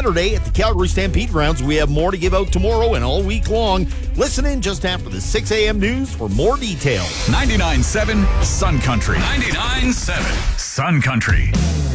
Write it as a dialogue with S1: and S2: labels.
S1: Saturday at the Calgary Stampede Grounds. We have more to give out tomorrow and all week long. Listen in just after the 6 a.m. news for more details.
S2: 99.7 Sun Country. 99.7 Sun Country.